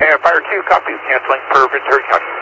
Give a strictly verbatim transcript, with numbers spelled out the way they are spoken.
uh, Fire two, copy, canceling for Ventura County.